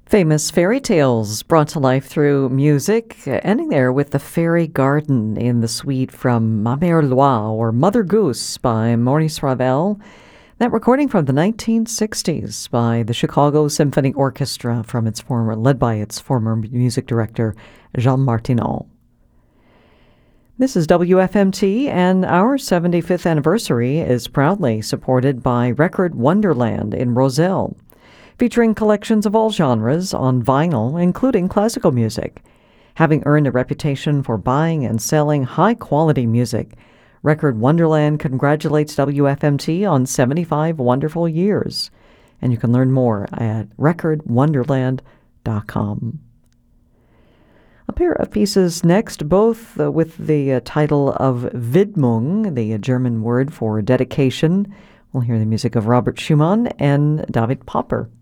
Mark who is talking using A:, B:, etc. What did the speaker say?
A: Famous fairy tales brought to life through music, ending there with The Fairy Garden in the suite from Ma Mère Loi, or Mother Goose, by Maurice Ravel. That recording from the 1960s by the Chicago Symphony Orchestra led by its former music director, Jean Martineau. This is WFMT, and our 75th anniversary is proudly supported by Record Wonderland in Roselle, featuring collections of all genres on vinyl, including classical music. Having earned a reputation for buying and selling high-quality music, Record Wonderland congratulates WFMT on 75 wonderful years. And you can learn more at recordwonderland.com. A pair of pieces next, both with the title of Widmung, the German word for dedication. We'll hear the music of Robert Schumann and David Popper.